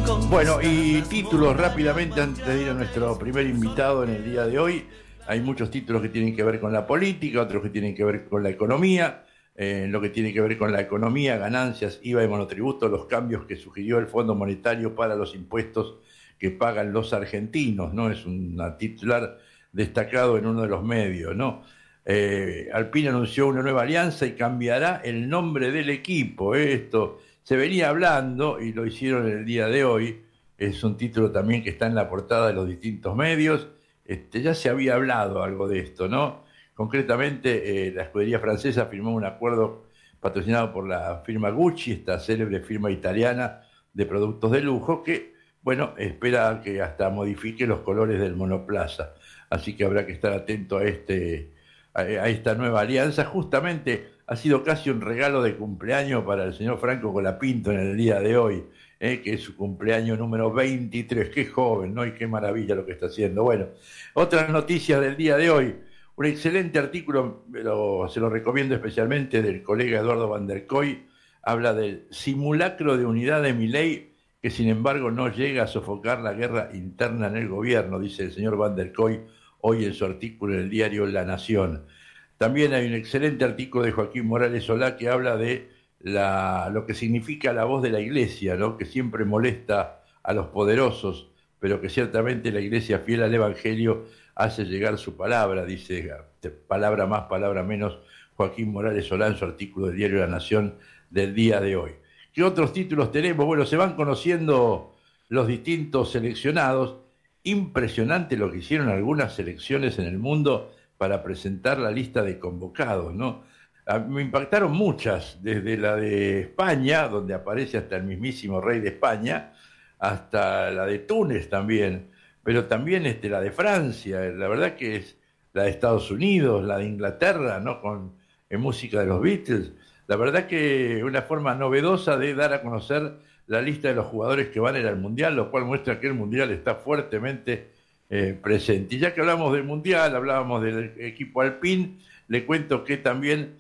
Bueno, y títulos rápidamente antes de ir a nuestro primer invitado en el día de hoy. Hay muchos títulos que tienen que ver con la política, otros que tienen que ver con la economía. Lo que tiene que ver con la economía, ganancias, IVA y monotributo, los cambios que sugirió el Fondo Monetario para los impuestos que pagan los argentinos, ¿no? Es un titular destacado en uno de los medios, ¿no? Alpine anunció una nueva alianza y cambiará el nombre del equipo. Esto se venía hablando y lo hicieron el día de hoy. Es un título también que está en la portada de los distintos medios. Ya se había hablado algo de esto, ¿no? Concretamente, la escudería francesa firmó un acuerdo patrocinado por la firma Gucci, esta célebre firma italiana de productos de lujo, que, bueno, espera que hasta modifique los colores del monoplaza. Así que habrá que estar atento a esta nueva alianza. Justamente ha sido casi un regalo de cumpleaños para el señor Franco Colapinto en el día de hoy, que es su cumpleaños número 23. Qué joven, ¿no? Y qué maravilla lo que está haciendo. Bueno, otras noticias del día de hoy. Un excelente artículo, se lo recomiendo especialmente, del colega Eduardo Van der Koy. Habla del simulacro de unidad de Milei, que sin embargo no llega a sofocar la guerra interna en el gobierno, dice el señor Van der Koy hoy en su artículo en el diario La Nación. También hay un excelente artículo de Joaquín Morales Solá que habla de lo que significa la voz de la Iglesia, ¿no? Que siempre molesta a los poderosos, pero que ciertamente la Iglesia fiel al Evangelio hace llegar su palabra, dice, palabra más, palabra menos, Joaquín Morales Solá en su artículo del diario La Nación del día de hoy. ¿Qué otros títulos tenemos? Bueno, se van conociendo los distintos seleccionados. Impresionante lo que hicieron algunas selecciones en el mundo para presentar la lista de convocados, ¿no? Me impactaron muchas, desde la de España, donde aparece hasta el mismísimo rey de España, hasta la de Túnez también, pero también la de Francia, la verdad que es la de Estados Unidos, la de Inglaterra, ¿no? En música de los Beatles. La verdad que una forma novedosa de dar a conocer la lista de los jugadores que van a ir al Mundial, lo cual muestra que el Mundial está fuertemente presente. Y ya que hablamos del Mundial, hablábamos del equipo Alpine, le cuento que también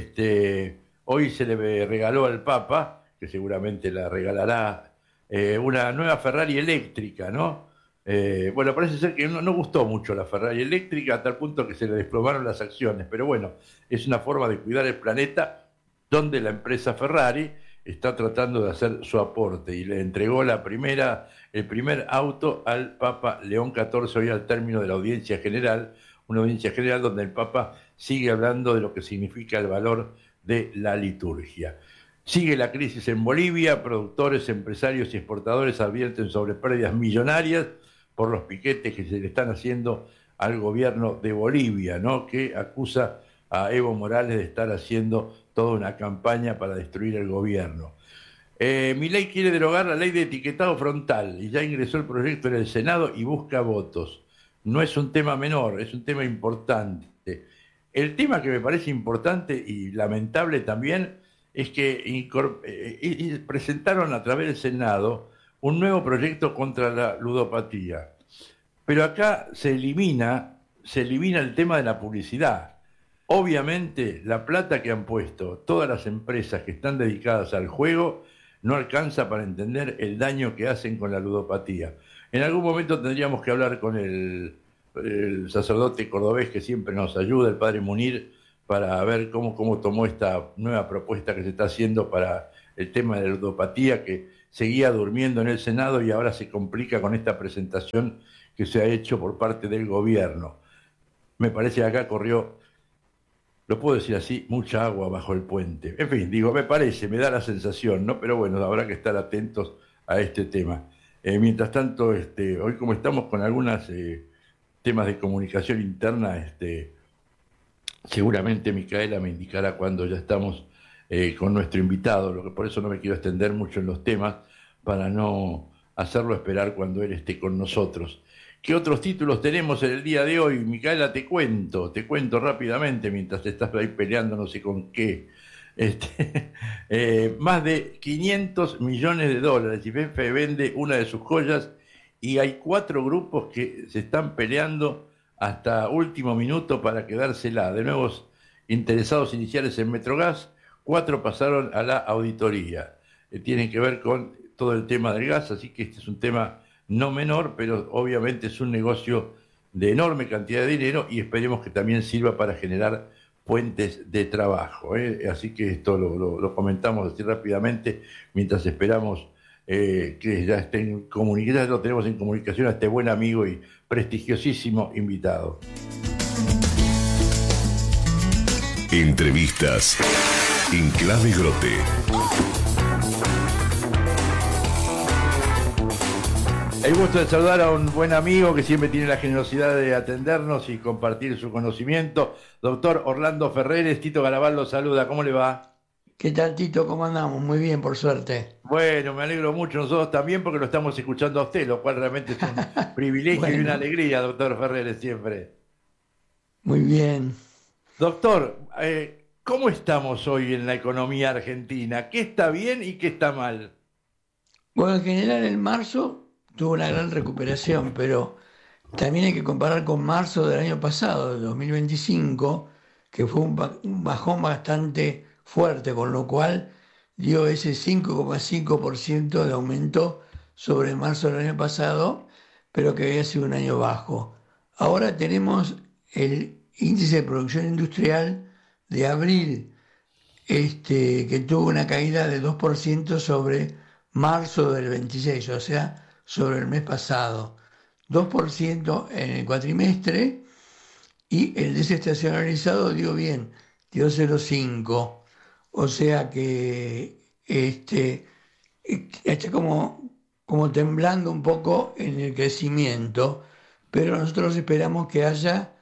hoy se le regaló al Papa, que seguramente la regalará, una nueva Ferrari eléctrica, ¿no? Bueno, parece ser que no gustó mucho la Ferrari eléctrica, a tal punto que se le desplomaron las acciones, pero bueno, es una forma de cuidar el planeta, donde la empresa Ferrari está tratando de hacer su aporte y le entregó el primer auto al Papa León XIV hoy al término de la audiencia general, una audiencia general donde el Papa sigue hablando de lo que significa el valor de la liturgia. Sigue la crisis en Bolivia, productores, empresarios y exportadores advierten sobre pérdidas millonarias por los piquetes que se le están haciendo al gobierno de Bolivia, ¿no? Que acusa a Evo Morales de estar haciendo toda una campaña para destruir el gobierno. Milei quiere derogar la ley de etiquetado frontal y ya ingresó el proyecto en el Senado y busca votos. No es un tema menor, es un tema importante. El tema que me parece importante y lamentable también es que presentaron a través del Senado un nuevo proyecto contra la ludopatía. Pero acá se elimina el tema de la publicidad. Obviamente, la plata que han puesto todas las empresas que están dedicadas al juego no alcanza para entender el daño que hacen con la ludopatía. En algún momento tendríamos que hablar con el sacerdote cordobés que siempre nos ayuda, el padre Munir, para ver cómo tomó esta nueva propuesta que se está haciendo para el tema de la ludopatía, que seguía durmiendo en el Senado y ahora se complica con esta presentación que se ha hecho por parte del gobierno. Me parece que acá corrió, lo puedo decir así, mucha agua bajo el puente. En fin, me da la sensación, ¿no? Pero bueno, habrá que estar atentos a este tema. Mientras tanto, hoy como estamos con algunos temas de comunicación interna, seguramente Micaela me indicará cuando ya estamos con nuestro invitado, lo que por eso no me quiero extender mucho en los temas, para no hacerlo esperar cuando él esté con nosotros. ¿Qué otros títulos tenemos en el día de hoy? Micaela, te cuento rápidamente mientras te estás ahí peleando no sé con qué. Más de 500 millones de dólares. YPF vende una de sus joyas y hay 4 grupos que se están peleando hasta último minuto para quedársela. De nuevos interesados iniciales en Metrogas, 4 pasaron a la auditoría. Tienen que ver con todo el tema del gas, así que este es un tema no menor, pero obviamente es un negocio de enorme cantidad de dinero y esperemos que también sirva para generar fuentes de trabajo. Así que esto lo comentamos así rápidamente mientras esperamos que ya ya lo tenemos en comunicación a este buen amigo y prestigiosísimo invitado. Entrevistas en Clave Grote. El gusto de saludar a un buen amigo que siempre tiene la generosidad de atendernos y compartir su conocimiento. Doctor Orlando Ferreres, Tito Garabal lo saluda. ¿Cómo le va? ¿Qué tal, Tito? ¿Cómo andamos? Muy bien, por suerte. Bueno, me alegro mucho nosotros también porque lo estamos escuchando a usted, lo cual realmente es un privilegio Bueno. y una alegría, doctor Ferreres, siempre. Muy bien. Doctor, ¿cómo estamos hoy en la economía argentina? ¿Qué está bien y qué está mal? Bueno, en general en marzo tuvo una gran recuperación, pero también hay que comparar con marzo del año pasado, de 2025, que fue un bajón bastante fuerte, con lo cual dio ese 5,5% de aumento sobre marzo del año pasado, pero que había sido un año bajo. Ahora tenemos el índice de producción industrial de abril, que tuvo una caída de 2% sobre marzo del 26, o sea, sobre el mes pasado. 2% en el cuatrimestre, y el desestacionalizado dio bien, dio 0,5. O sea que está como temblando un poco en el crecimiento, pero nosotros esperamos que haya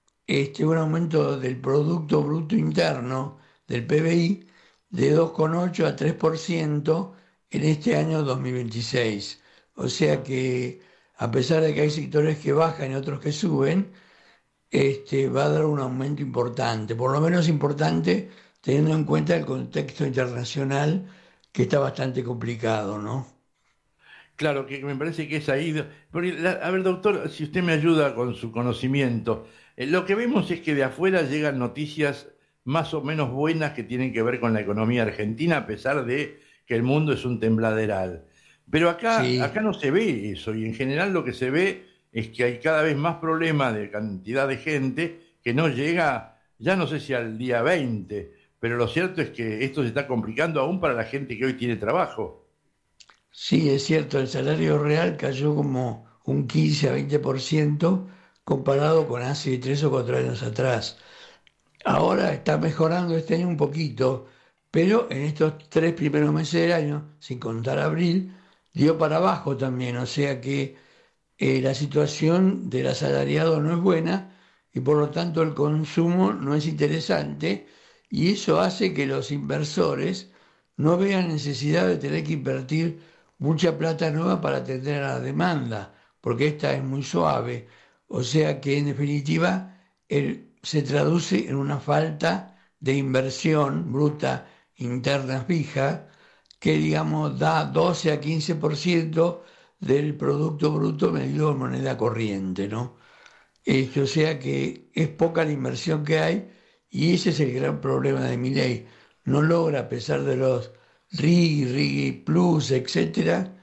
un aumento del Producto Bruto Interno, del PBI, de 2,8 a 3% en este año 2026. O sea que, a pesar de que hay sectores que bajan y otros que suben, va a dar un aumento importante, por lo menos importante teniendo en cuenta el contexto internacional, que está bastante complicado, ¿no? Claro, que me parece que es ahí. Porque, a ver, doctor, si usted me ayuda con su conocimiento, lo que vemos es que de afuera llegan noticias más o menos buenas que tienen que ver con la economía argentina, a pesar de que el mundo es un tembladeral. Pero acá Sí. no se ve eso, y en general lo que se ve es que hay cada vez más problemas de cantidad de gente que no llega, ya no sé si al día 20, pero lo cierto es que esto se está complicando aún para la gente que hoy tiene trabajo. Sí, es cierto, el salario real cayó como un 15 a 20% comparado con hace 3 o 4 años atrás. Ahora está mejorando este año un poquito, pero en estos 3 primeros meses del año, sin contar abril, dio para abajo también. O sea que la situación del asalariado no es buena y por lo tanto el consumo no es interesante, y eso hace que los inversores no vean necesidad de tener que invertir mucha plata nueva para atender a la demanda, porque esta es muy suave. O sea que en definitiva se traduce en una falta de inversión bruta interna fija, que digamos da 12 a 15% del Producto Bruto medido en moneda corriente, ¿no? O sea que es poca la inversión que hay, y ese es el gran problema de Milei. No logra, a pesar de los RIGI Plus, etcétera,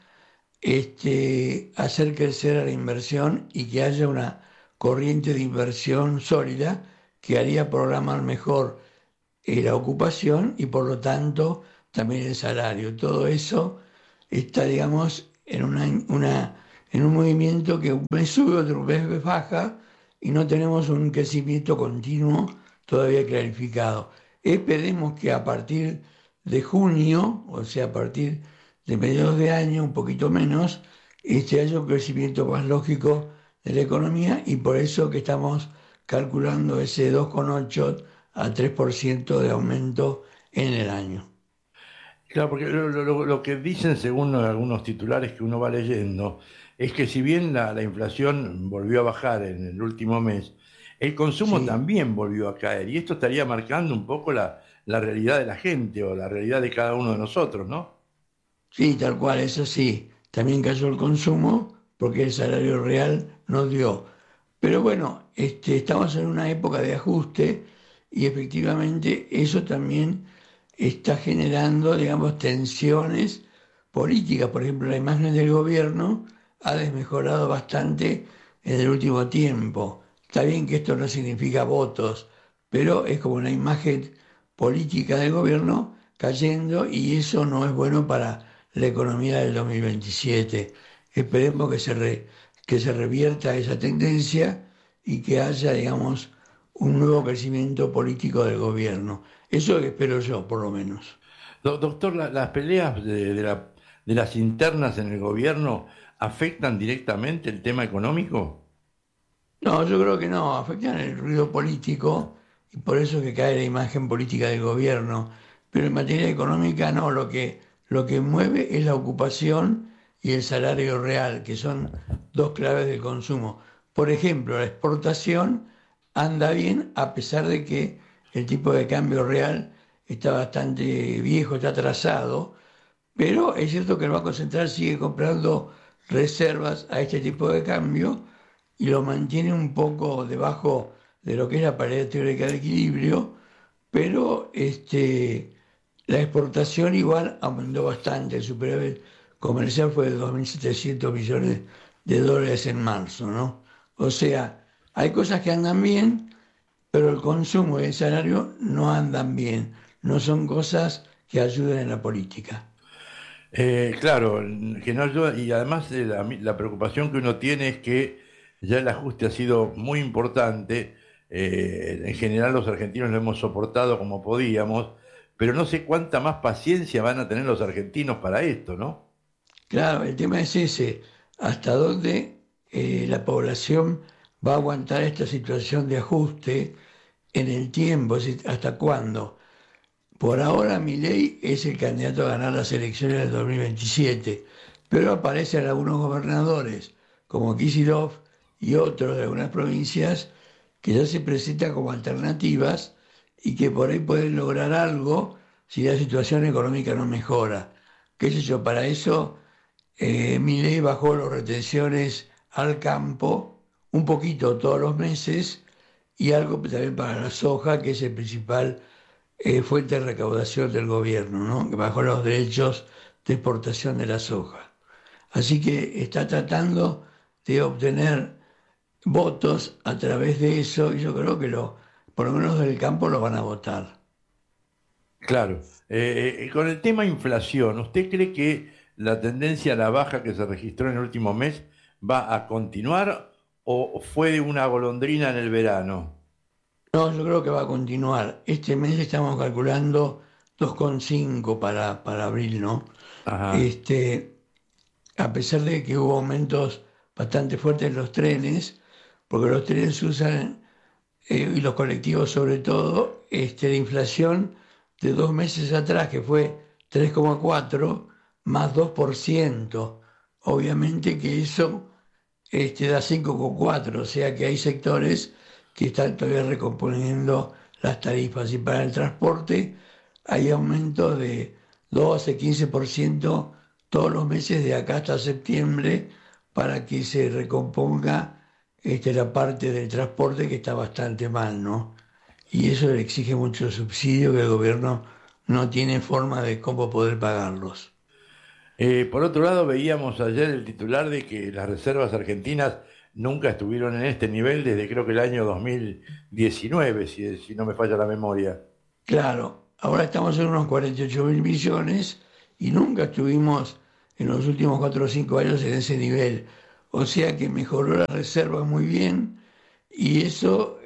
hacer crecer a la inversión y que haya una corriente de inversión sólida que haría programar mejor la ocupación y por lo tanto también el salario. Todo eso está, digamos, en un movimiento que un mes sube, otro mes baja, y no tenemos un crecimiento continuo todavía clarificado. Esperemos que a partir de junio, o sea, a partir de mediados de año, un poquito menos, haya un crecimiento más lógico de la economía, y por eso que estamos calculando ese 2,8 a 3% de aumento en el año. Claro, porque lo que dicen, según algunos titulares que uno va leyendo, es que si bien la inflación volvió a bajar en el último mes, el consumo Sí, también volvió a caer. Y esto estaría marcando un poco la realidad de la gente o la realidad de cada uno de nosotros, ¿no? sí, tal cual, eso sí. También cayó el consumo porque el salario real no dio. Pero bueno, estamos en una época de ajuste, y efectivamente eso también está generando, digamos, tensiones políticas. Por ejemplo, la imagen del gobierno ha desmejorado bastante en el último tiempo. Está bien que esto no significa votos, pero es como una imagen política del gobierno cayendo y eso no es bueno para la economía del 2027. Esperemos que se revierta esa tendencia y que haya, digamos, un nuevo crecimiento político del gobierno. Eso es lo que espero yo, por lo menos. Doctor, las peleas de las internas en el gobierno afectan directamente el tema económico. No, yo creo que no, afectan el ruido político y por eso es que cae la imagen política del gobierno. Pero en materia económica no, lo que mueve es la ocupación y el salario real, que son dos claves del consumo. Por ejemplo, la exportación anda bien a pesar de que el tipo de cambio real está bastante viejo, está atrasado, pero es cierto que el Banco Central sigue comprando reservas a este tipo de cambio y lo mantiene un poco debajo de lo que es la paridad teórica de equilibrio, pero la exportación igual aumentó bastante, el superávit comercial fue de 2.700 millones de dólares en marzo, ¿no? O sea, hay cosas que andan bien, pero el consumo y el salario no andan bien, no son cosas que ayuden en la política. Claro, que no ayuda, y además la preocupación que uno tiene es que ya el ajuste ha sido muy importante. En general los argentinos lo hemos soportado como podíamos, pero no sé cuánta más paciencia van a tener los argentinos para esto, ¿no? Claro, el tema es ese, hasta dónde la población va a aguantar esta situación de ajuste en el tiempo, es decir, hasta cuándo. Por ahora Milei es el candidato a ganar las elecciones del 2027, pero aparecen algunos gobernadores como Kicillof y otros de algunas provincias que ya se presentan como alternativas y que por ahí pueden lograr algo si la situación económica no mejora. ¿Qué sé yo? Para eso Milei bajó las retenciones al campo un poquito todos los meses y algo también para la soja, que es el principal fuente de recaudación del gobierno, ¿no? Que bajó los derechos de exportación de la soja. Así que está tratando de obtener votos a través de eso y yo creo que por lo menos del campo lo van a votar. Claro. Con el tema inflación, ¿usted cree que la tendencia a la baja que se registró en el último mes va a continuar o fue de una golondrina en el verano? No, yo creo que va a continuar. Este mes estamos calculando 2,5 para abril, ¿no? Ajá, Este, a pesar de que hubo aumentos bastante fuertes en los trenes, porque los trenes se usan, y los colectivos sobre todo, la inflación de 2 meses atrás, que fue 3,4 más 2%. Obviamente que eso da 5,4, o sea que hay sectores que están todavía recomponiendo las tarifas y para el transporte hay aumentos de 12-15% todos los meses de acá hasta septiembre para que se recomponga la parte del transporte que está bastante mal, ¿no? Y eso le exige mucho subsidio que el gobierno no tiene forma de cómo poder pagarlos. Por otro lado, veíamos ayer el titular de que las reservas argentinas nunca estuvieron en este nivel desde creo que el año 2019, si no me falla la memoria. Claro, ahora estamos en unos 48.000 millones y nunca estuvimos en los últimos 4 o 5 años en ese nivel. O sea que mejoró la reserva muy bien y eso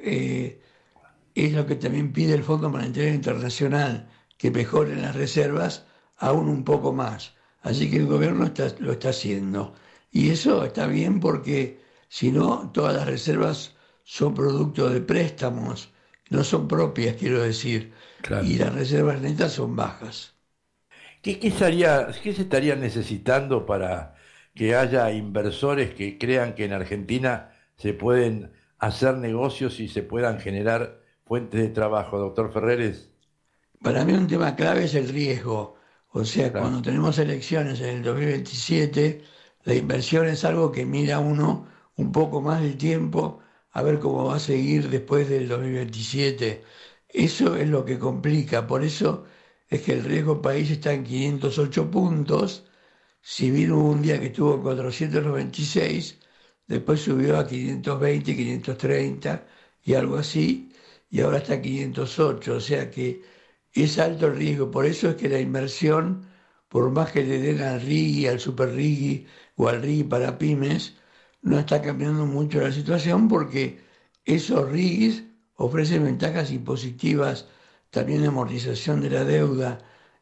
es lo que también pide el Fondo Monetario Internacional, que mejoren las reservas aún un poco más. Así que el gobierno lo está haciendo. Y eso está bien porque si no, todas las reservas son producto de préstamos, no son propias, quiero decir, y Claro. las reservas netas son bajas. Qué se estaría necesitando para que haya inversores que crean que en Argentina se pueden hacer negocios y se puedan generar fuentes de trabajo, doctor Ferreres? Para mí un tema clave es el riesgo. O sea, Claro. cuando tenemos elecciones en el 2027, la inversión es algo que mira uno un poco más del tiempo a ver cómo va a seguir después del 2027. Eso es lo que complica. Por eso es que el riesgo país está en 508 puntos Si bien hubo un día que estuvo en 496, después subió a 520, 530 y algo así, y ahora está a 508, o sea que es alto el riesgo. Por eso es que la inversión, por más que le den al RIGI, al Super RIGI o al RIGI para pymes, no está cambiando mucho la situación porque esos RIGIs ofrecen ventajas impositivas, también amortización de la deuda,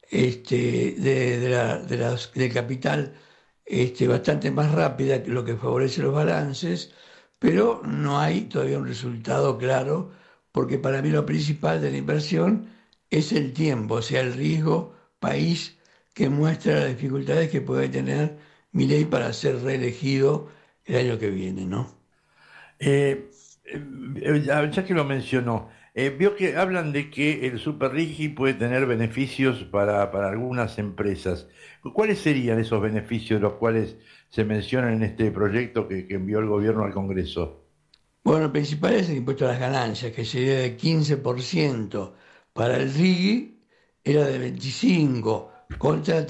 del capital, bastante más rápida, que lo que favorece los balances, pero no hay todavía un resultado claro, porque para mí lo principal de la inversión es el tiempo, o sea, el riesgo país que muestra las dificultades que puede tener Milei para ser reelegido el año que viene, ¿no? Ya que lo mencionó, vio que hablan de que el Super Rigi puede tener beneficios para algunas empresas. ¿Cuáles serían esos beneficios los cuales se mencionan en este proyecto que envió el gobierno al Congreso? Bueno, el principal es el impuesto a las ganancias, que sería de 15%. Para el RIGI era de 25 contra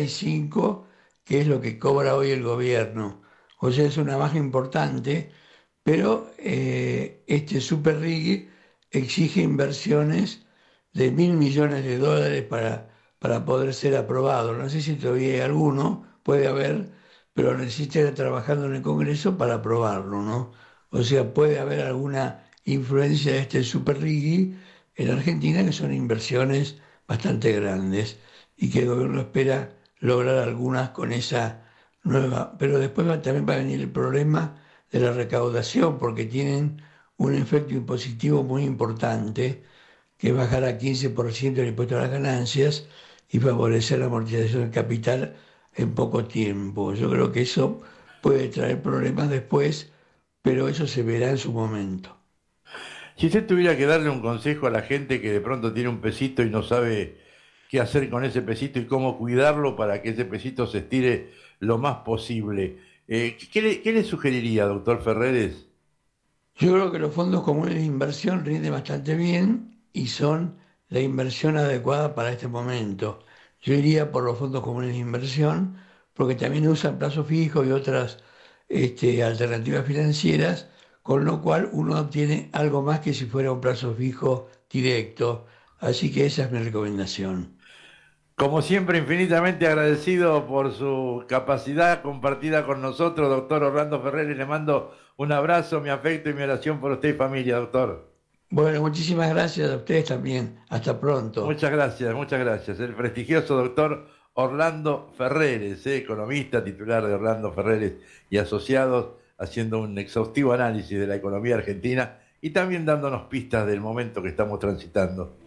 35, que es lo que cobra hoy el gobierno. O sea, es una baja importante, pero este Super RIGI exige inversiones de $1.000 millones para poder ser aprobado. No sé si todavía hay alguno, puede haber, pero necesita ir trabajando en el Congreso para aprobarlo, ¿no? O sea, puede haber alguna influencia de este Super Riggi en Argentina, que son inversiones bastante grandes y que el gobierno espera lograr algunas con esa nueva. Pero después también va a venir el problema de la recaudación, porque tienen un efecto impositivo muy importante, que es bajar a 15% el impuesto a las ganancias y favorecer la amortización del capital en poco tiempo. Yo creo que eso puede traer problemas después, pero eso se verá en su momento. Si usted tuviera que darle un consejo a la gente que de pronto tiene un pesito y no sabe qué hacer con ese pesito y cómo cuidarlo para que ese pesito se estire lo más posible, ¿qué le sugeriría, doctor Ferreres? Yo creo que los fondos comunes de inversión rinden bastante bien y son la inversión adecuada para este momento. Yo iría por los fondos comunes de inversión porque también usan plazo fijo y otras alternativas financieras, con lo cual uno obtiene algo más que si fuera un plazo fijo directo. Así que esa es mi recomendación. Como siempre, infinitamente agradecido por su capacidad compartida con nosotros, doctor Orlando Ferreres. Le mando un abrazo, mi afecto y mi oración por usted y familia, doctor. Bueno, muchísimas gracias a ustedes también. Hasta pronto. Muchas gracias, muchas gracias. El prestigioso doctor Orlando Ferreres, economista titular de Orlando Ferreres y Asociados, haciendo un exhaustivo análisis de la economía argentina y también dándonos pistas del momento que estamos transitando.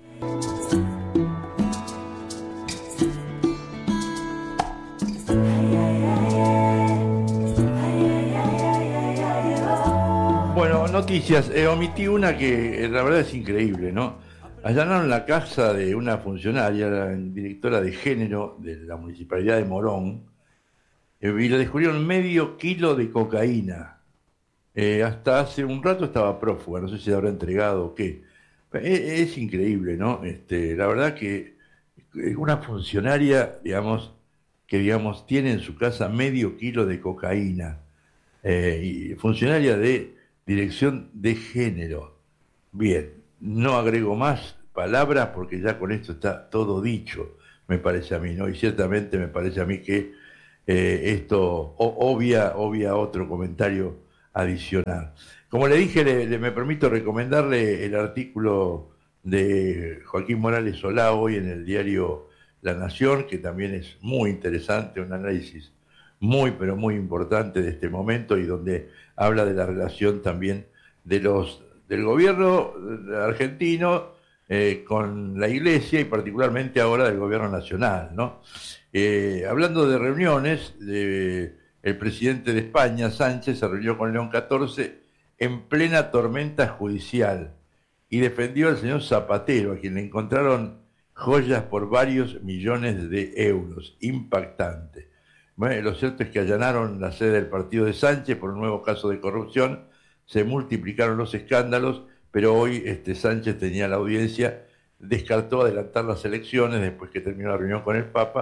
Bueno, noticias. Omití una que la verdad es increíble, ¿no? Allanaron la casa de una funcionaria, la directora de género de la municipalidad de Morón, y le descubrieron medio kilo de cocaína. Hasta hace un rato estaba prófuga, no sé si se habrá entregado o qué. Es increíble, ¿no? La verdad que una funcionaria, digamos, que digamos tiene en su casa medio kilo de cocaína, y funcionaria de dirección de género. Bien, no agrego más palabras porque ya con esto está todo dicho, me parece a mí, ¿no? Y ciertamente me parece a mí que esto obvia otro comentario adicional. Como le dije, me permito recomendarle el artículo de Joaquín Morales Solá hoy en el diario La Nación, que también es muy interesante, un análisis muy, pero muy importante de este momento y donde habla de la relación también del gobierno argentino con la Iglesia y particularmente ahora del gobierno nacional, ¿no? Hablando de reuniones, el presidente de España, Sánchez, se reunió con León XIV en plena tormenta judicial y defendió al señor Zapatero, a quien le encontraron joyas por varios millones de euros. Impactante. Bueno, lo cierto es que allanaron la sede del partido de Sánchez por un nuevo caso de corrupción, se multiplicaron los escándalos, pero hoy Sánchez tenía la audiencia, descartó adelantar las elecciones después que terminó la reunión con el Papa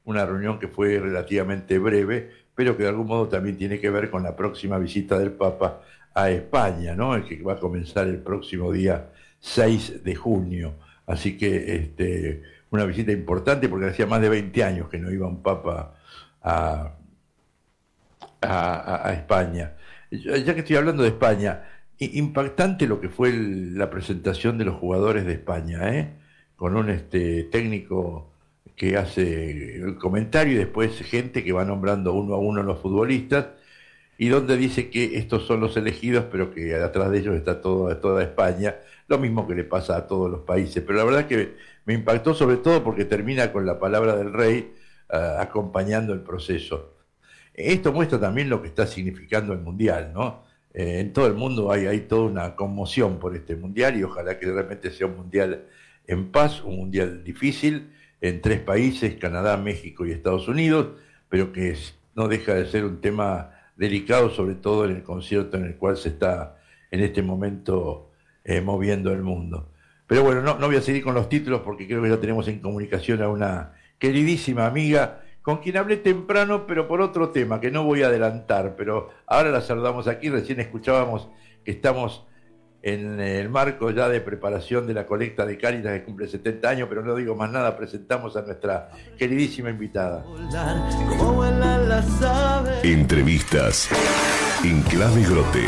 una reunión que fue relativamente breve, pero que de algún modo también tiene que ver con la próxima visita del Papa a España, ¿no? El que va a comenzar el próximo día 6 de junio. Así que una visita importante porque hacía más de 20 años que no iba un Papa a, a España. Ya que estoy hablando de España, impactante lo que fue la presentación de los jugadores de España, ¿eh? Con un técnico que hace el comentario y después gente que va nombrando uno a uno los futbolistas y donde dice que estos son los elegidos, pero que atrás de ellos está toda España, lo mismo que le pasa a todos los países. Pero la verdad que me impactó sobre todo porque termina con la palabra del rey acompañando el proceso. Esto muestra también lo que está significando el Mundial, ¿no? En todo el mundo hay toda una conmoción por este Mundial y ojalá que realmente sea un Mundial en paz, un Mundial difícil en 3 países, Canadá, México y Estados Unidos, pero que no deja de ser un tema delicado, sobre todo en el concierto en el cual se está en este momento moviendo el mundo. Pero bueno, no voy a seguir con los títulos porque creo que ya tenemos en comunicación a una queridísima amiga con quien hablé temprano, pero por otro tema que no voy a adelantar, pero ahora la saludamos aquí. Recién escuchábamos que estamos en el marco ya de preparación de la colecta de Cáritas que cumple 70 años, pero no digo más nada, presentamos a nuestra queridísima invitada. Entrevistas en Clave Grote.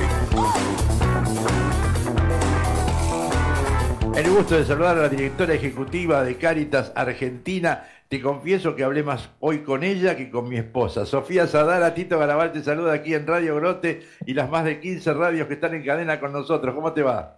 El gusto de saludar a la directora ejecutiva de Cáritas Argentina. Te confieso que hablé más hoy con ella que con mi esposa. Sofía Sadala, Tito Garabal te saluda aquí en Radio Grote y las más de 15 radios que están en cadena con nosotros. ¿Cómo te va?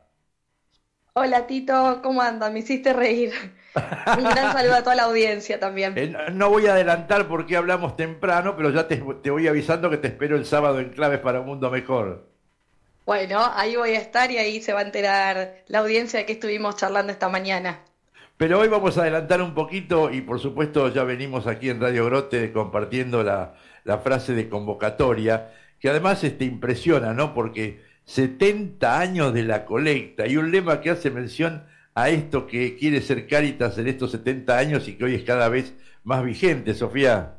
Hola Tito, ¿cómo andas? Me hiciste reír. Un gran saludo a toda la audiencia también. No voy a adelantar porque hablamos temprano, pero ya te voy avisando que te espero el sábado en Claves para un Mundo Mejor. Bueno, ahí voy a estar y ahí se va a enterar la audiencia de que estuvimos charlando esta mañana. Pero hoy vamos a adelantar un poquito y por supuesto ya venimos aquí en Radio Grote compartiendo la frase de convocatoria, que además impresiona, ¿no? Porque 70 años de la colecta y un lema que hace mención a esto que quiere ser Cáritas en estos 70 años y que hoy es cada vez más vigente, Sofía.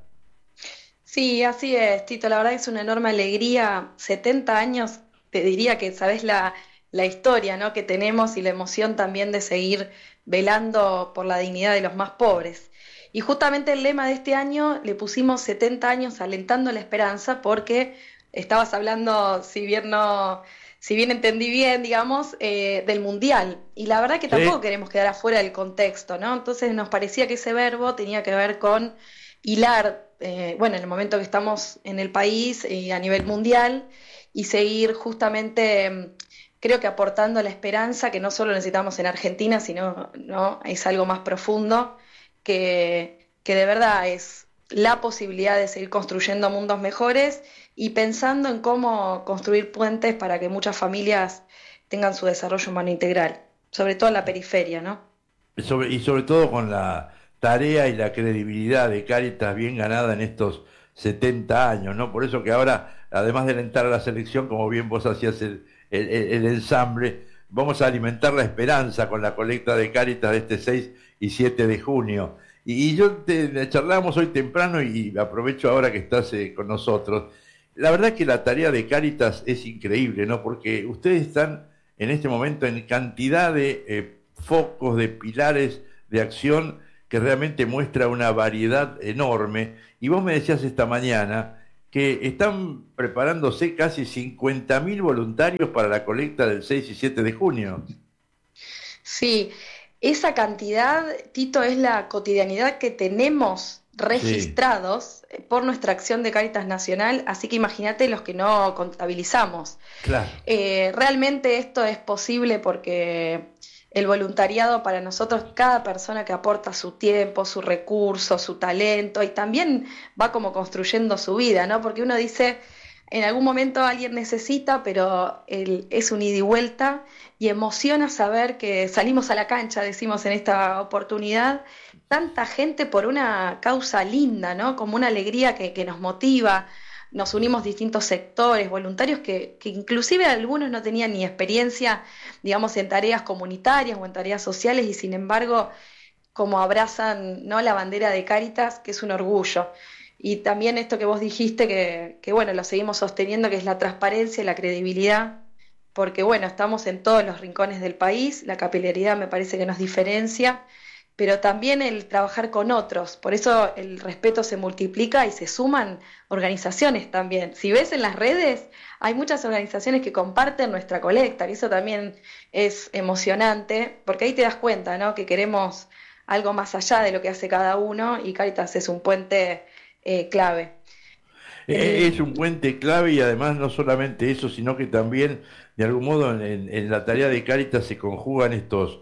Sí, así es, Tito, la verdad es una enorme alegría. 70 años, te diría que sabes la historia, ¿no?, que tenemos y la emoción también de seguir velando por la dignidad de los más pobres. Y justamente el lema de este año le pusimos 70 años alentando la esperanza porque estabas hablando, si bien entendí bien, digamos, del Mundial. Y la verdad que tampoco queremos quedar afuera del contexto, ¿no? Entonces nos parecía que ese verbo tenía que ver con hilar, en el momento que estamos en el país a nivel mundial y seguir justamente... creo que aportando la esperanza que no solo necesitamos en Argentina, sino no es algo más profundo, que de verdad es la posibilidad de seguir construyendo mundos mejores y pensando en cómo construir puentes para que muchas familias tengan su desarrollo humano integral, sobre todo en la periferia, ¿no? Y sobre todo con la tarea y la credibilidad de Cáritas bien ganada en estos 70 años, ¿no? Por eso que ahora, además de alentar a la selección, como bien vos hacías el ensamble, vamos a alimentar la esperanza con la colecta de Cáritas de este 6 y 7 de junio. Y charlábamos hoy temprano y aprovecho ahora que estás con nosotros. La verdad que la tarea de Cáritas es increíble, ¿no? Porque ustedes están en este momento en cantidad de focos, de pilares de acción que realmente muestra una variedad enorme. Y vos me decías esta mañana que están preparándose casi 50.000 voluntarios para la colecta del 6 y 7 de junio. Sí, esa cantidad, Tito, es la cotidianidad que tenemos registrados por nuestra acción de Cáritas Nacional, así que imagínate los que no contabilizamos. Claro. Realmente esto es posible porque el voluntariado para nosotros, cada persona que aporta su tiempo, su recurso, su talento y también va como construyendo su vida, ¿no? Porque uno dice, en algún momento alguien necesita, pero es un ida y vuelta y emociona saber que salimos a la cancha, decimos en esta oportunidad, tanta gente por una causa linda, ¿no? Como una alegría que nos motiva. Nos unimos distintos sectores, voluntarios que inclusive algunos no tenían ni experiencia, digamos, en tareas comunitarias o en tareas sociales y sin embargo cómo abrazan, ¿no?, la bandera de Cáritas, que es un orgullo. Y también esto que vos dijiste, que bueno, lo seguimos sosteniendo, que es la transparencia y la credibilidad, porque bueno, estamos en todos los rincones del país, la capilaridad me parece que nos diferencia, pero también el trabajar con otros, por eso el respeto se multiplica y se suman organizaciones también. Si ves en las redes, hay muchas organizaciones que comparten nuestra colecta, que eso también es emocionante, porque ahí te das cuenta, ¿no?, que queremos algo más allá de lo que hace cada uno, y Cáritas es un puente clave. Es un puente clave, y además no solamente eso, sino que también, de algún modo, en la tarea de Cáritas se conjugan estos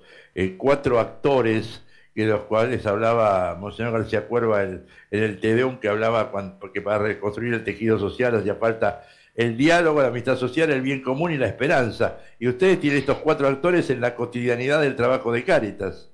4 actores, que de los cuales hablaba Monseñor García Cuerva en el Te Deum, que hablaba porque para reconstruir el tejido social hacía falta el diálogo, la amistad social, el bien común y la esperanza. Y ustedes tienen estos 4 actores en la cotidianidad del trabajo de Cáritas.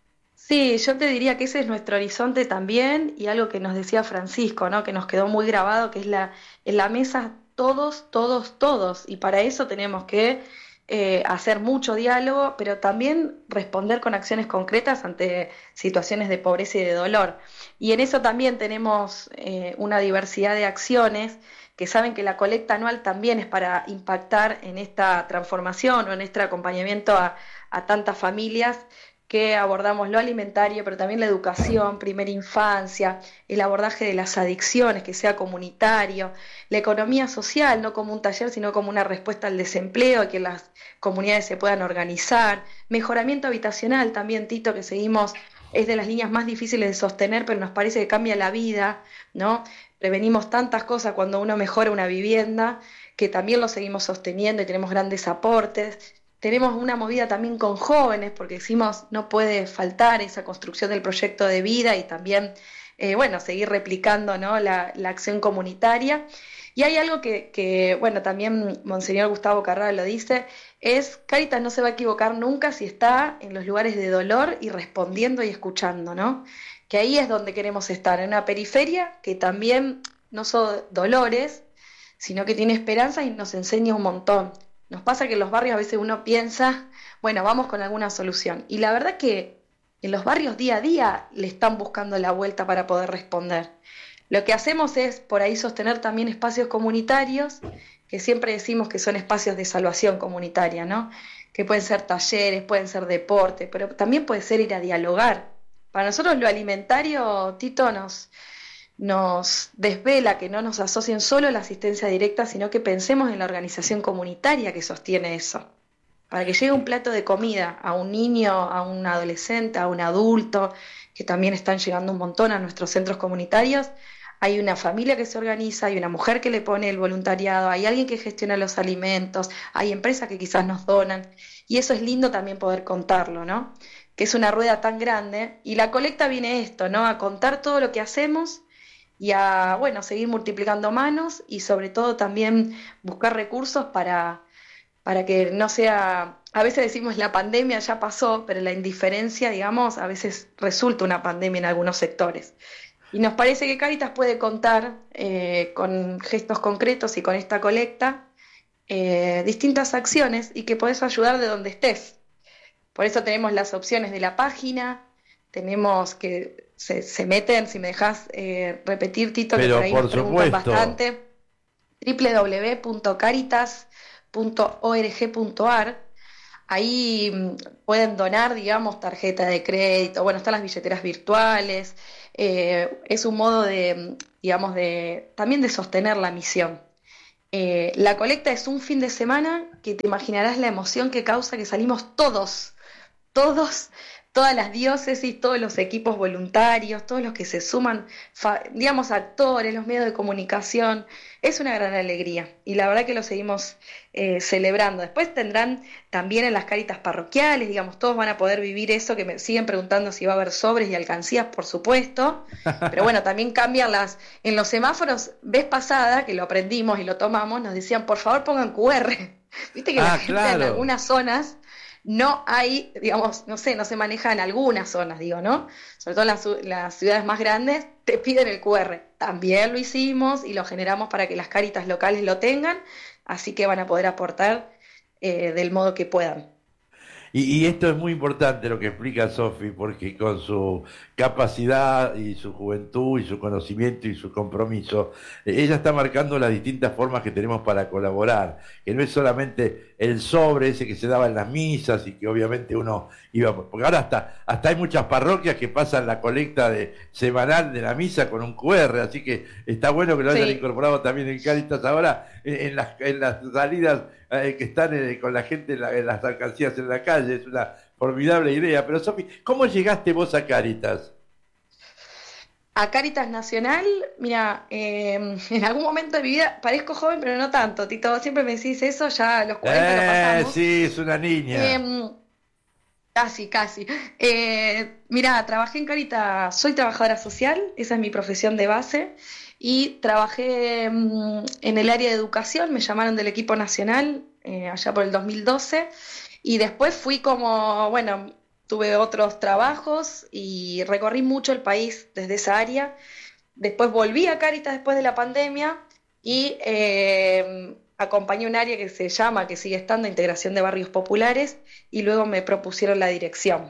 Sí, yo te diría que ese es nuestro horizonte también, y algo que nos decía Francisco, ¿no?, que nos quedó muy grabado, que es en la mesa todos, todos, todos, y para eso tenemos que hacer mucho diálogo, pero también responder con acciones concretas ante situaciones de pobreza y de dolor. Y en eso también tenemos una diversidad de acciones, que saben que la colecta anual también es para impactar en esta transformación o en este acompañamiento a tantas familias, que abordamos lo alimentario, pero también la educación, primera infancia, el abordaje de las adicciones, que sea comunitario, la economía social, no como un taller, sino como una respuesta al desempleo, que las comunidades se puedan organizar, mejoramiento habitacional también, Tito, que seguimos, es de las líneas más difíciles de sostener, pero nos parece que cambia la vida, ¿no? Prevenimos tantas cosas cuando uno mejora una vivienda, que también lo seguimos sosteniendo y tenemos grandes aportes. Tenemos una movida también con jóvenes, porque decimos no puede faltar esa construcción del proyecto de vida, y también, bueno, seguir replicando, ¿no?, la acción comunitaria. Y hay algo que, bueno, también Monseñor Gustavo Carrara lo dice, es Cáritas no se va a equivocar nunca si está en los lugares de dolor y respondiendo y escuchando, ¿no? Que ahí es donde queremos estar, en una periferia que también no son dolores, sino que tiene esperanza y nos enseña un montón. Nos pasa que en los barrios a veces uno piensa, bueno, vamos con alguna solución. Y la verdad que en los barrios día a día le están buscando la vuelta para poder responder. Lo que hacemos es por ahí sostener también espacios comunitarios, que siempre decimos que son espacios de salvación comunitaria, ¿no? Que pueden ser talleres, pueden ser deporte, pero también puede ser ir a dialogar. Para nosotros lo alimentario, Tito, nos desvela que no nos asocien solo a la asistencia directa, sino que pensemos en la organización comunitaria que sostiene eso. Para que llegue un plato de comida a un niño, a un adolescente, a un adulto, que también están llegando un montón a nuestros centros comunitarios, hay una familia que se organiza, hay una mujer que le pone el voluntariado, hay alguien que gestiona los alimentos, hay empresas que quizás nos donan, y eso es lindo también poder contarlo, ¿no? Que es una rueda tan grande, y la colecta viene esto, ¿no?, a contar todo lo que hacemos, y a, bueno, seguir multiplicando manos, y sobre todo también buscar recursos para que no sea, a veces decimos la pandemia ya pasó, pero la indiferencia, digamos, a veces resulta una pandemia en algunos sectores. Y nos parece que Cáritas puede contar con gestos concretos y con esta colecta distintas acciones, y que podés ayudar de donde estés. Por eso tenemos las opciones de la página, tenemos que se meten, si me dejas repetir, Tito, pero que por ahí por nos preguntan supuesto, bastante, www.caritas.org.ar. Ahí pueden donar, digamos, tarjeta de crédito, bueno, están las billeteras virtuales, es un modo de, digamos, también de sostener la misión. La colecta es un fin de semana que te imaginarás la emoción que causa, que salimos todos, todas las diócesis, todos los equipos voluntarios, todos los que se suman, digamos, actores, los medios de comunicación. Es una gran alegría, y la verdad que lo seguimos celebrando. Después tendrán también en las Cáritas parroquiales, digamos, todos van a poder vivir eso, que me siguen preguntando si va a haber sobres y alcancías, por supuesto, pero bueno, también cambian en los semáforos, vez pasada, que lo aprendimos y lo tomamos, nos decían, por favor pongan QR. Viste que la gente en claro, algunas zonas no hay, digamos, no sé, no se maneja en algunas zonas, digo, ¿no? Sobre todo en las ciudades más grandes, te piden el QR. También lo hicimos y lo generamos para que las Cáritas locales lo tengan, así que van a poder aportar del modo que puedan. Y esto es muy importante lo que explica Sofi, porque con su capacidad y su juventud y su conocimiento y su compromiso, ella está marcando las distintas formas que tenemos para colaborar, que no es solamente el sobre ese que se daba en las misas y que obviamente uno iba, porque ahora hasta hay muchas parroquias que pasan la colecta semanal de la misa con un QR, así que está bueno que lo hayan incorporado también en Cáritas ahora en las salidas que están con la gente en las alcancías en la calle. Es una formidable idea. Pero Sofi, ¿cómo llegaste vos a Cáritas? A Cáritas Nacional, mira, en algún momento de mi vida, parezco joven, pero no tanto, Tito, siempre me decís eso, ya a los 40 lo pasamos. Sí, es una niña. Casi. Mira, trabajé en Cáritas, soy trabajadora social, esa es mi profesión de base, y trabajé en el área de educación, me llamaron del equipo nacional allá por el 2012, y después fui como, bueno, tuve otros trabajos y recorrí mucho el país desde esa área. Después volví a Cáritas después de la pandemia y acompañé un área que sigue estando, Integración de Barrios Populares, y luego me propusieron la dirección.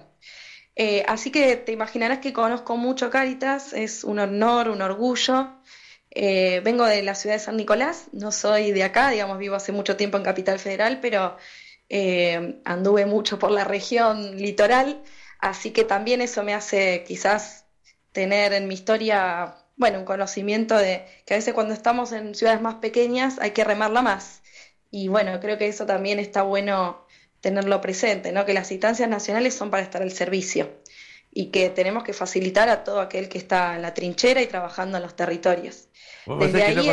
Así que te imaginarás que conozco mucho Cáritas, es un honor, un orgullo. Vengo de la ciudad de San Nicolás, no soy de acá, digamos, vivo hace mucho tiempo en Capital Federal, pero anduve mucho por la región litoral, así que también eso me hace quizás tener en mi historia, bueno, un conocimiento de que a veces cuando estamos en ciudades más pequeñas hay que remarla más. Y bueno, creo que eso también está bueno tenerlo presente, ¿no? Que las instancias nacionales son para estar al servicio y que tenemos que facilitar a todo aquel que está en la trinchera y trabajando en los territorios. Desde ahí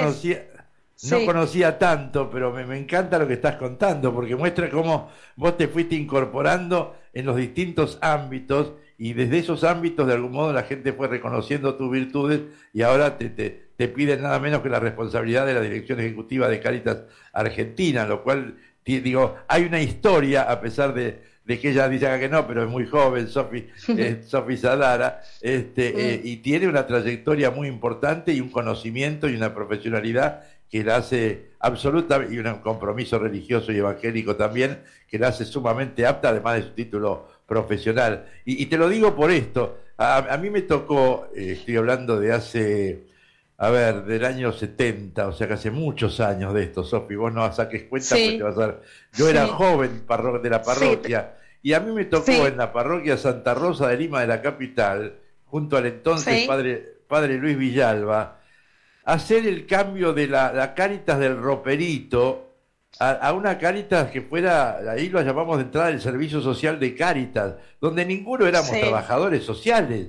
no conocía tanto, pero me encanta lo que estás contando, porque muestra cómo vos te fuiste incorporando en los distintos ámbitos y desde esos ámbitos de algún modo la gente fue reconociendo tus virtudes y ahora te piden nada menos que la responsabilidad de la dirección ejecutiva de Cáritas Argentina, lo cual, digo, hay una historia, a pesar de que ella dice que no, pero es muy joven, Sofi Sadara, y tiene una trayectoria muy importante y un conocimiento y una profesionalidad que la hace absoluta, y un compromiso religioso y evangélico también, que la hace sumamente apta, además de su título profesional. Y te lo digo por esto, a mí me tocó, estoy hablando de hace, del año 70, o sea que hace muchos años de esto, Sofi, vos no saques cuenta porque te vas a ver. Yo era joven de la parroquia, y a mí me tocó en la parroquia Santa Rosa de Lima de la capital, junto al entonces padre Luis Villalba, hacer el cambio de la Cáritas del Roperito a una Cáritas que fuera, ahí lo llamamos de entrada el servicio social de Cáritas, donde ninguno éramos trabajadores sociales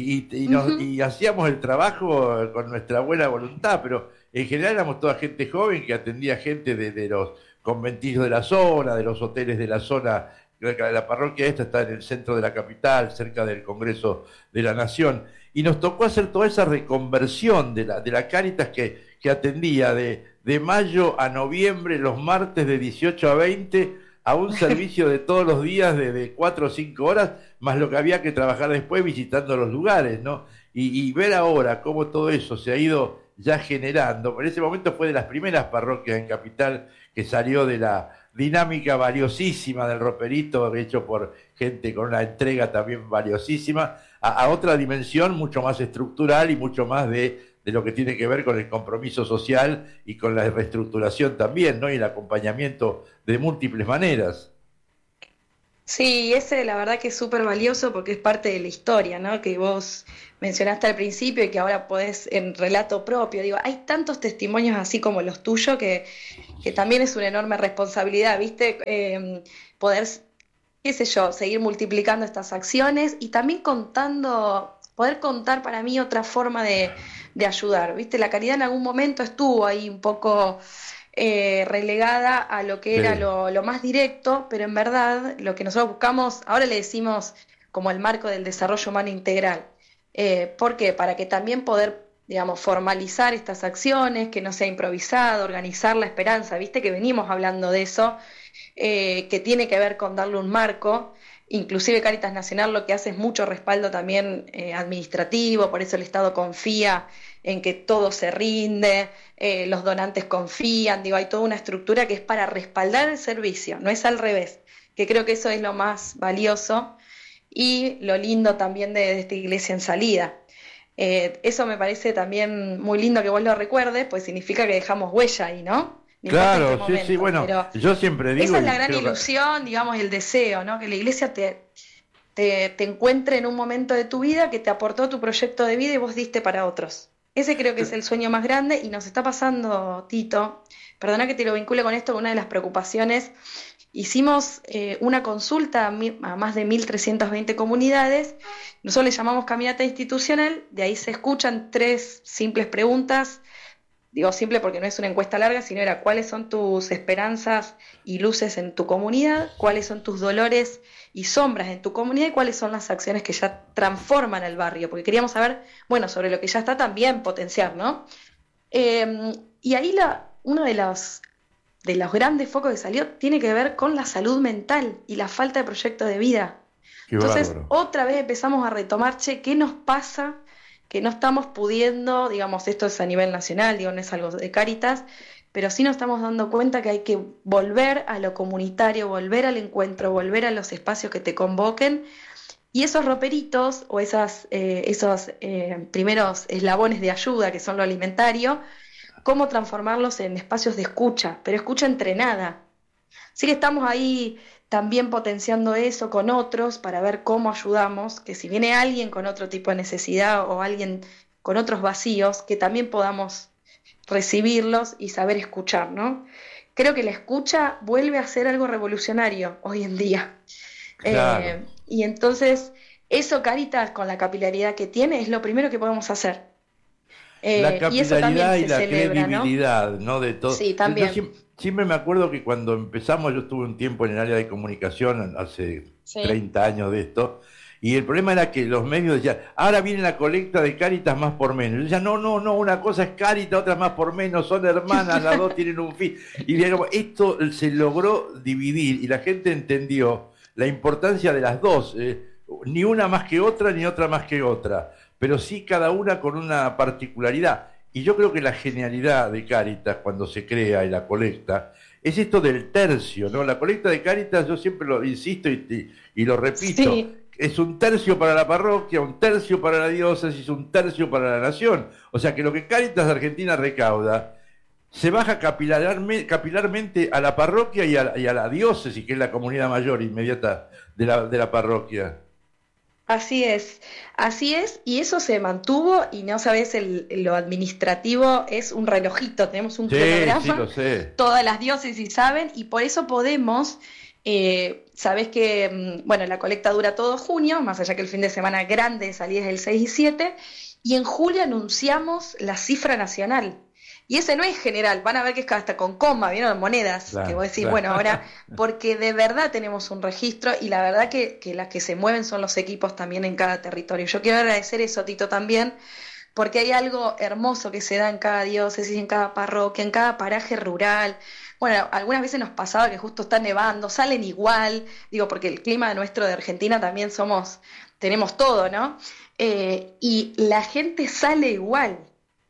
y hacíamos el trabajo con nuestra buena voluntad, pero en general éramos toda gente joven que atendía gente de los conventillos de la zona, de los hoteles de la zona. La parroquia esta está en el centro de la capital, cerca del Congreso de la Nación, y nos tocó hacer toda esa reconversión de la Cáritas que atendía de mayo a noviembre, los martes de 18 a 20, a un servicio de todos los días de 4 o 5 horas, más lo que había que trabajar después visitando los lugares, ¿no? Y ver ahora cómo todo eso se ha ido ya generando. En ese momento fue de las primeras parroquias en Capital que salió de la dinámica valiosísima del roperito, hecho por gente con una entrega también valiosísima, a otra dimensión mucho más estructural y mucho más de lo que tiene que ver con el compromiso social y con la reestructuración también, ¿no? Y el acompañamiento de múltiples maneras. Sí, ese la verdad que es súper valioso porque es parte de la historia, ¿no? Que vos mencionaste al principio y que ahora podés en relato propio. Digo, hay tantos testimonios así como los tuyos que también es una enorme responsabilidad, ¿viste? Poder, qué sé yo, seguir multiplicando estas acciones y también poder contar para mí otra forma de ayudar, ¿viste? La caridad en algún momento estuvo ahí un poco relegada a lo que era lo más directo, pero en verdad lo que nosotros buscamos, ahora le decimos como el marco del desarrollo humano integral. ¿Por qué? Para que también poder, digamos, formalizar estas acciones, que no sea improvisado, organizar la esperanza, ¿viste? Que venimos hablando de eso, que tiene que ver con darle un marco. Inclusive Cáritas Nacional lo que hace es mucho respaldo también administrativo, por eso el Estado confía en que todo se rinde, los donantes confían, digo, hay toda una estructura que es para respaldar el servicio, no es al revés. que creo que eso es lo más valioso y lo lindo también de esta iglesia en salida. Eso me parece también muy lindo que vos lo recuerdes, pues significa que dejamos huella ahí, ¿no? No importa en qué Claro, sí, momento, sí, bueno, pero yo siempre digo, esa es y la gran creo que ilusión, digamos, el deseo, ¿no? Que la iglesia te encuentre en un momento de tu vida que te aportó tu proyecto de vida y vos diste para otros. Ese creo que es el sueño más grande y nos está pasando, Tito. Perdona que te lo vincule con esto, una de las preocupaciones. Hicimos una consulta a más de 1.320 comunidades. Nosotros le llamamos caminata institucional. De ahí se escuchan 3 simples preguntas. Digo simple porque no es una encuesta larga, sino era cuáles son tus esperanzas y luces en tu comunidad, cuáles son tus dolores y sombras en tu comunidad y cuáles son las acciones que ya transforman el barrio. Porque queríamos saber, bueno, sobre lo que ya está también potenciar, ¿no? Y ahí uno de los grandes focos que salió tiene que ver con la salud mental y la falta de proyecto de vida. qué Entonces, bárbaro. otra vez empezamos a retomar, che, ¿qué nos pasa? Que no estamos pudiendo, digamos, esto es a nivel nacional, digo, no es algo de Cáritas, pero sí nos estamos dando cuenta que hay que volver a lo comunitario, volver al encuentro, volver a los espacios que te convoquen. Y esos roperitos o esos primeros eslabones de ayuda, que son lo alimentario, cómo transformarlos en espacios de escucha, pero escucha entrenada. Así que estamos ahí también potenciando eso con otros para ver cómo ayudamos, que si viene alguien con otro tipo de necesidad o alguien con otros vacíos, que también podamos recibirlos y saber escuchar, ¿no? Creo que la escucha vuelve a ser algo revolucionario hoy en día. Claro. Y entonces, eso Cáritas, con la capilaridad que tiene, es lo primero que podemos hacer. La Y eso también capilaridad y se la celebra, ¿no? credibilidad, ¿no? De todo. Sí, Yo también. siempre me acuerdo que cuando empezamos, yo estuve un tiempo en el área de comunicación, hace Sí. 30 años de esto, y el problema era que los medios decían, ahora viene la colecta de Cáritas más por menos. Yo decía, no, una cosa es Cáritas, otra es más por menos, son hermanas, las dos tienen un fin. Y digamos, esto se logró dividir y la gente entendió la importancia de las dos, ni una más que otra, ni otra más que otra, pero sí cada una con una particularidad. Y yo creo que la genialidad de Cáritas cuando se crea y la colecta es esto del tercio, ¿no? La colecta de Cáritas, yo siempre lo insisto y lo repito, Sí. es un tercio para la parroquia, un tercio para la diócesis, un tercio para la nación. O sea que lo que Cáritas de Argentina recauda se baja capilarmente a la parroquia y a la diócesis, que es la comunidad mayor inmediata de la parroquia. Así es, y eso se mantuvo, y no sabes, lo administrativo es un relojito, tenemos un Sí, sí, cronograma, lo sé. todas las diócesis saben, y por eso podemos, sabes que, bueno, la colecta dura todo junio, más allá que el fin de semana grande de salida es el 6 y 7, y en julio anunciamos la cifra nacional. Y ese no es general, van a ver que es hasta con coma, ¿vieron? Monedas, Claro, que vos decís, claro. bueno, ahora, porque de verdad tenemos un registro y la verdad que las que se mueven son los equipos también en cada territorio. Yo quiero agradecer eso, Tito, también, porque hay algo hermoso que se da en cada diócesis, en cada parroquia, en cada paraje rural. Bueno, algunas veces nos pasaba que justo está nevando, salen igual, digo, porque el clima nuestro de Argentina también tenemos todo, ¿no? Y la gente sale igual.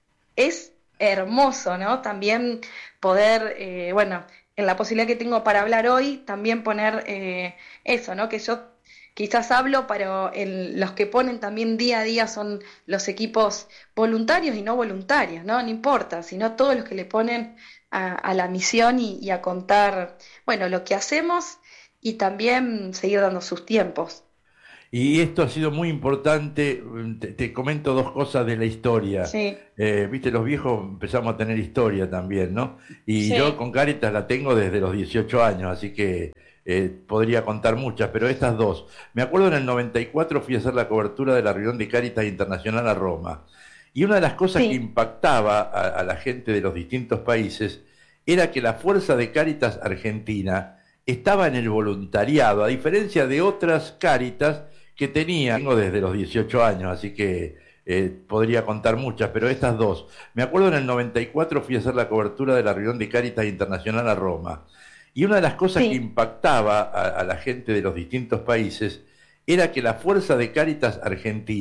Es hermoso, ¿no? También poder, bueno, en la posibilidad que tengo para hablar hoy, también poner eso, ¿no? Que yo quizás hablo, pero los que ponen también día a día son los equipos voluntarios y no voluntarios, ¿no? No importa, sino todos los que le ponen a la misión y a contar, bueno, lo que hacemos y también seguir dando sus tiempos. Y esto ha sido muy importante, te comento dos cosas de la historia. Sí, Viste, los viejos empezamos a tener historia también, ¿no? Y sí, yo con Cáritas la tengo desde los 18 años, así que podría contar muchas, pero estas dos. Me acuerdo en el 94 fui a hacer la cobertura de la reunión de Cáritas Internacional a Roma. Y una de las cosas que sí, impactaba a la gente de los distintos países era que la fuerza de Cáritas Argentina estaba en el voluntariado, a diferencia de otras Cáritas que tengo desde los 18 años, así que podría contar muchas, pero estas dos. Me acuerdo en el 94 fui a hacer la cobertura de la reunión de Cáritas Internacional a Roma. Y una de las cosas que sí. impactaba a la gente de los distintos países era que la fuerza de Cáritas Argentina